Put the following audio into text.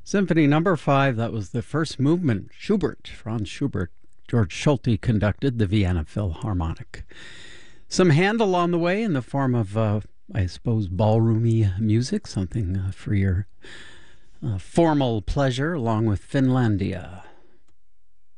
Symphony Number 5, that was the first movement. Schubert, Franz Schubert. George Schulte conducted the Vienna Philharmonic. Some Handel on the way in the form of, I suppose, ballroomy music, something for your formal pleasure, along with Finlandia.